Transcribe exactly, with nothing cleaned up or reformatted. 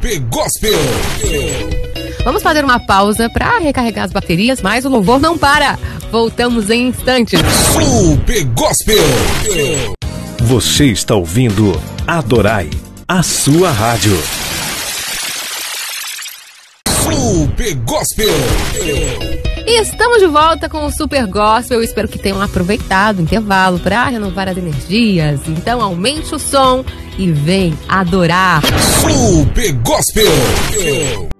Super Gospel. Vamos fazer uma pausa para recarregar as baterias, mas o louvor não para. Voltamos em instantes. Super Gospel. Você está ouvindo Adorai, a sua rádio. Super Gospel. E estamos de volta com o Super Gospel. Eu espero que tenham aproveitado o intervalo para renovar as energias. Então aumente o som e vem adorar. Super Gospel.